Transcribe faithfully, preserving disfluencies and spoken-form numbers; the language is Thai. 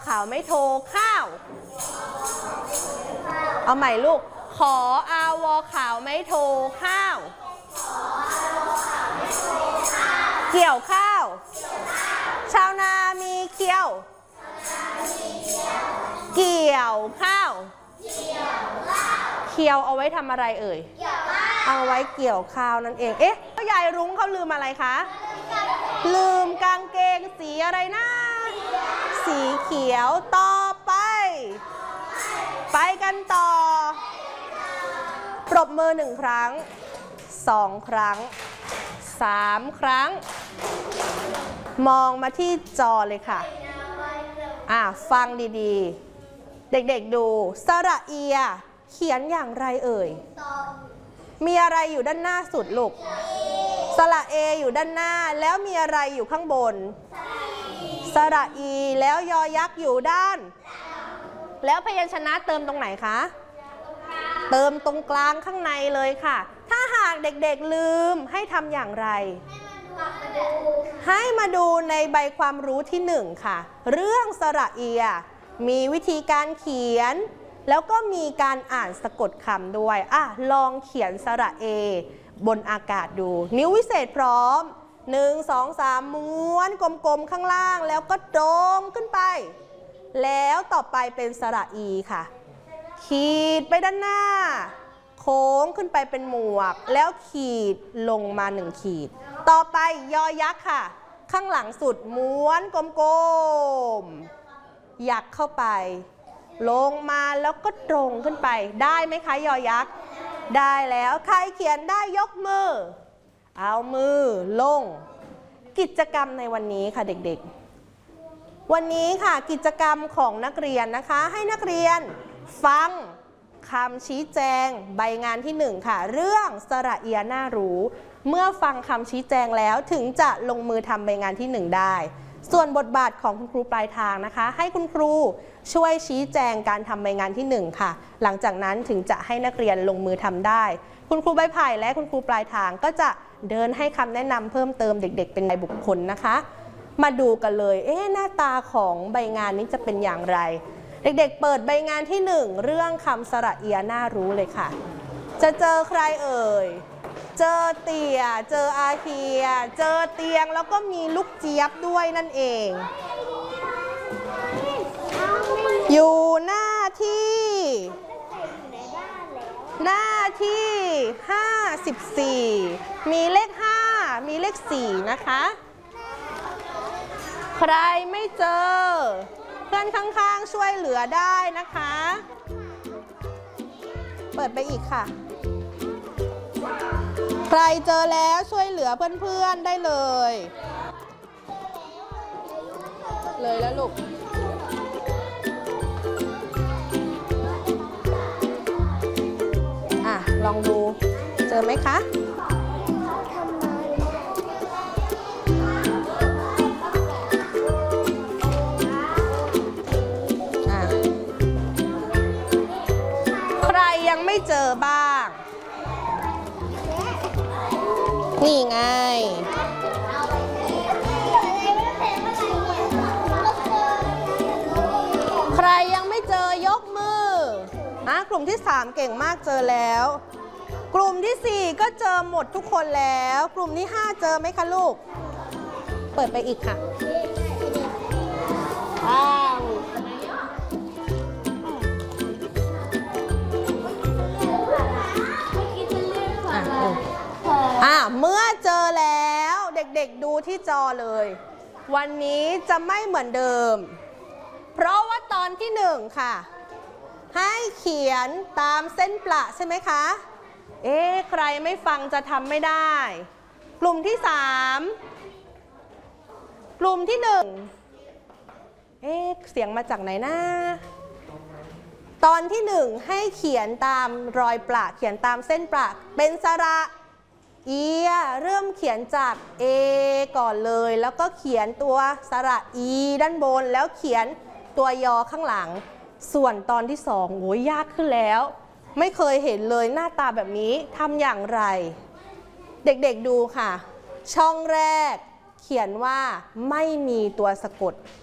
ข่าวไม่โทรข้าวเอาใหม่ลูกขออาวอข่าวไม่โทรข้าวเกี่ยวข้าวชาวนามีเคี้ยวเกี่ยวข้าวเคี้ยวเอาไว้ทำอะไรเอ่ยเอาไว้เกี่ยวข้าวนั่นเองเอ๊ะยายรุ้งเขาลืมอะไรคะลืมกางเกงสีอะไรนะสีเขียวต่อไปไปกันต่อปรบมือหนึ่งครั้งสองครั้งสามครั้งมองมาที่จอเลยค่ะอ่ะฟังดีๆเด็กๆดูสระเอียเขียนอย่างไรเอ่ยมีอะไรอยู่ด้านหน้าสุดลูกสระเออยู่ด้านหน้าแล้วมีอะไรอยู่ข้างบนสระอีแล้วยอยักษ์อยู่ด้านแล้วพยัญชนะเติมตรงไหนคะเติมตรงกลางข้างในเลยค่ะถ้าหากเด็กๆลืมให้ทำอย่างไรให้มาดูในใบความรู้ที่หนึ่งค่ะเรื่องสระเอียมีวิธีการเขียนแล้วก็มีการอ่านสะกดคำด้วยอ่ะลองเขียนสระเอบนอากาศดูนิ้ววิเศษพร้อมหนึ่ง สอง สามม้วนกลมๆข้างล่างแล้วก็ตรงขึ้นไปแล้วต่อไปเป็นสระอีค่ะขีดไปด้านหน้าโค้งขึ้นไปเป็นหมวกแล้วขีดลงมาหนึ่งขีดต่อไปยอยักษ์ค่ะข้างหลังสุดม้วนกลมๆยักเข้าไปลงมาแล้วก็ตรงขึ้นไปได้ไหมคะยอยักษ์ได้แล้วใครเขียนได้ยกมือเอามือลงกิจกรรมในวันนี้ค่ะเด็กๆวันนี้ค่ะกิจกรรมของนักเรียนนะคะให้นักเรียนฟังคำชี้แจงใบงานที่หนึ่งค่ะเรื่องสระเอียน่ารู้เมื่อฟังคำชี้แจงแล้วถึงจะลงมือทำใบงานที่หนึ่งได้ส่วนบทบาทของคุณครูปลายทางนะคะให้คุณครูช่วยชี้แจงการทำใบงานที่หนึ่งค่ะหลังจากนั้นถึงจะให้นักเรียนลงมือทำได้คุณครูใบไผ่และคุณครูปลายทางก็จะเดินให้คำแนะนำเพิ่มเติมเด็กๆเป็นรายบุคคลนะคะมาดูกันเลยเอ๊ะหน้าตาของใบงานนี้จะเป็นอย่างไรเด็กๆเปิดใบงานที่หนึ่งเรื่องคำสระเอียน่ารู้เลยค่ะจะเจอใครเอ่ยเจอเตี่ยเจออาเฮียเจอเตียงแล้วก็มีลูกเจี๊ยบด้วยนั่นเองอยู่หน้าที่หน้าที่ห้าสิบสี่มีเลขห้ามีเลขสี่นะคะใครไม่เจอเพื่อนข้างๆช่วยเหลือได้นะคะเปิดไปอีกค่ะใครเจอแล้วช่วยเหลือเพื่อนๆได้เลยเลยแล้วลูกอ่ะลองดูเจอไหมคะใครยังไม่เจอบ้างนี่ไงใครยังไม่เจอยกมืออ่ะกลุ่มที่สามเก่งมากเจอแล้วกลุ่มที่สี่ก็เจอหมดทุกคนแล้วกลุ่มที่ห้าเจอไหมคะลูกเปิดไปอีกค่ะอ้าวอ่ะเมื่อเจอแล้วเด็กๆดูที่จอเลยวันนี้จะไม่เหมือนเดิมเพราะว่าตอนที่หนึ่งค่ะให้เขียนตามเส้นประใช่ไหมคะเอ๊ะใครไม่ฟังจะทำไม่ได้กลุ่มที่สามกลุ่มที่หนึ่งเอ๊ะเสียงมาจากไหนนะตอนที่หนึ่งให้เขียนตามรอยประเขียนตามเส้นประเป็นสระเอียเริ่มเขียนจาก A ก่อนเลยแล้วก็เขียนตัวสระอีด้านบนแล้วเขียนตัวยอข้างหลังส่วนตอนที่สองโอ้ยยากขึ้นแล้วไม่เคยเห็นเลยหน้าตาแบบนี้ทำอย่างไรเด็กๆดูค่ะช่องแรกเขียนว่าไม่มีตัวสะกด